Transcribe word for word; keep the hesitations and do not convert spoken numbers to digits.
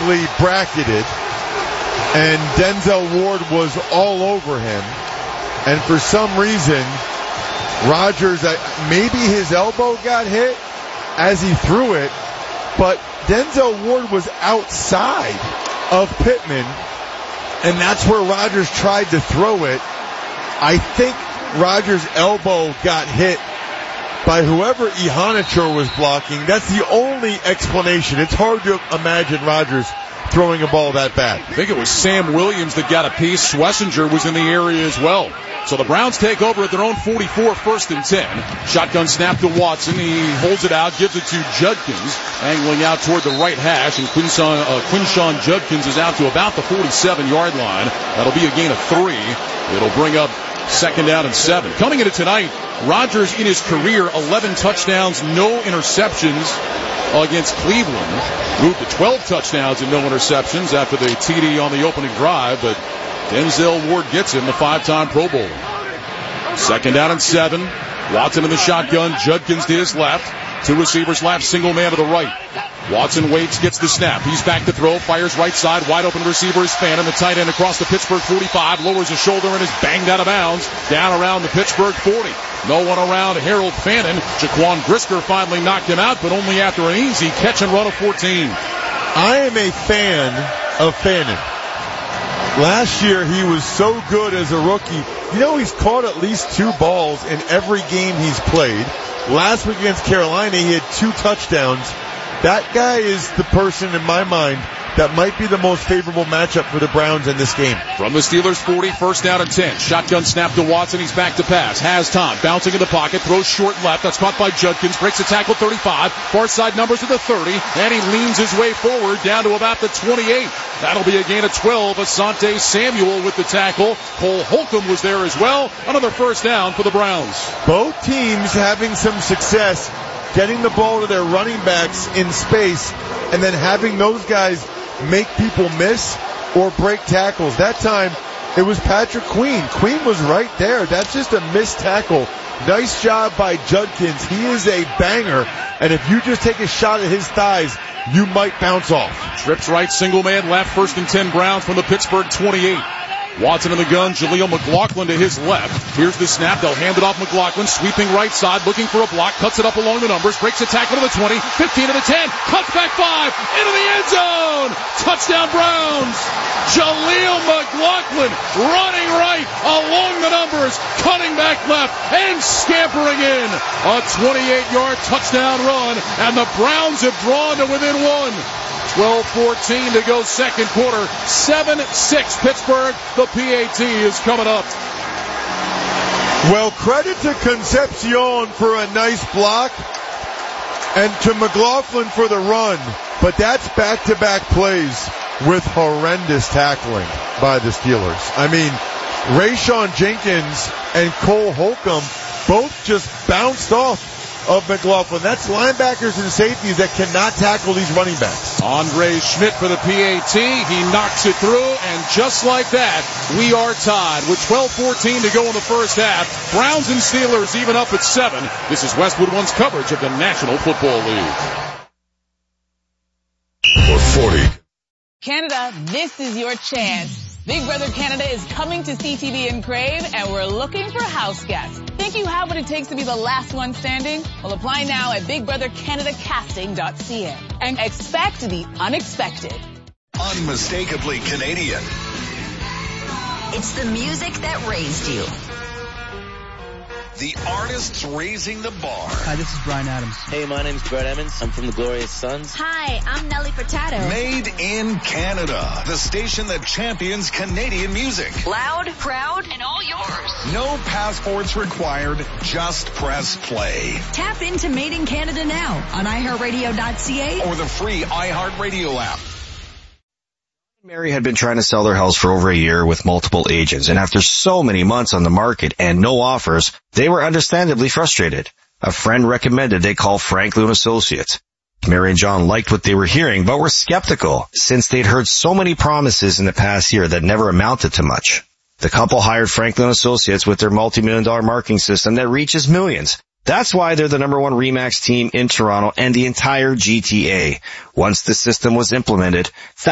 perfectly bracketed, and Denzel Ward was all over him. And for some reason, Rodgers, maybe his elbow got hit as he threw it, but Denzel Ward was outside of Pittman, and that's where Rodgers tried to throw it. I think Rodgers' elbow got hit by whoever Ihanichor was blocking. That's the only explanation. It's hard to imagine Rodgers throwing a ball that bad. I think it was Sam Williams that got a piece. Schlesinger was in the area as well. So the Browns take over at their own forty-four, first and ten. Shotgun snap to Watson. He holds it out, gives it to Judkins, angling out toward the right hash, and Quinshon, uh, Quinshon Judkins is out to about the forty-seven-yard line. That'll be a gain of three. It'll bring up second down and seven. Coming into tonight, Rodgers in his career, eleven touchdowns, no interceptions against Cleveland. Moved to twelve touchdowns and no interceptions after the T D on the opening drive, but Denzel Ward gets him, the five-time Pro Bowler. Second down and seven. Watson in the shotgun. Judkins to his left. Two receivers left, single man to the right. Watson waits, gets the snap. He's back to throw, fires right side. Wide open receiver is Fannin, the tight end across the Pittsburgh forty-five. Lowers his shoulder and is banged out of bounds. Down around the Pittsburgh forty. No one around Harold Fannin. Jaquan Brisker finally knocked him out, but only after an easy catch and run of fourteen. I am a fan of Fannin. Last year, he was so good as a rookie. You know, he's caught at least two balls in every game he's played. Last week against Carolina, he had two touchdowns. That guy is the person in my mind that might be the most favorable matchup for the Browns in this game. From the Steelers forty, first down and ten. Shotgun snap to Watson. He's back to pass. Has time. Bouncing in the pocket. Throws short left. That's caught by Judkins. Breaks the tackle thirty-five. Far side numbers to the thirty. And he leans his way forward down to about the twenty-eight. That'll be a gain of twelve. Asante Samuel with the tackle. Cole Holcomb was there as well. Another first down for the Browns. Both teams having some success getting the ball to their running backs in space and then having those guys make people miss or break tackles. That time, it was Patrick Queen. Queen was right there. That's just a missed tackle. Nice job by Judkins. He is a banger, and if you just take a shot at his thighs, you might bounce off. Trips right, single man left, first and ten Browns from the Pittsburgh twenty-eight. Watson in the gun, Jaleel McLaughlin to his left. Here's the snap. They'll hand it off McLaughlin, sweeping right side, looking for a block, cuts it up along the numbers, breaks a tackle to the twenty, fifteen to the ten, cuts back five, into the end zone. Touchdown Browns. Jaleel McLaughlin running right along the numbers, cutting back left and scampering in. A twenty-eight-yard touchdown run, and the Browns have drawn to within one. twelve fourteen to go second quarter. seven six Pittsburgh. The P A T is coming up. Well, credit to Concepcion for a nice block and to McLaughlin for the run. But that's back-to-back plays with horrendous tackling by the Steelers. I mean, Rayshon Jenkins and Cole Holcomb both just bounced off of McLaughlin. That's linebackers and safeties that cannot tackle these running backs. Andre Schmidt for the P A T. He knocks it through, and just like that, we are tied with twelve fourteen to go in the first half. Browns and Steelers even up at seven. This is Westwood One's coverage of the National Football League. forty. Canada, this is your chance. Big Brother Canada is coming to C T V in Crave, and we're looking for house guests. Think you have what it takes to be the last one standing? Well, apply now at big brother canada casting dot c a and expect the unexpected. Unmistakably Canadian. It's the music that raised you. The artists raising the bar. Hi, this is Bryan Adams. Hey, my name's Brett Emmons. I'm from the Glorious Sons. Hi, I'm Nelly Furtado. Made in Canada. The station that champions Canadian music. Loud, proud, and all yours. No passports required. Just press play. Tap into Made in Canada now on i heart radio dot c a or the free iHeartRadio app. Mary had been trying to sell their house for over a year with multiple agents, and after so many months on the market and no offers, they were understandably frustrated. A friend recommended they call Franklin Associates. Mary and John liked what they were hearing, but were skeptical since they'd heard so many promises in the past year that never amounted to much. The couple hired Franklin Associates with their multi-million dollar marketing system that reaches millions. That's why they're the number one RE/MAX team in Toronto and the entire G T A. Once the system was implemented,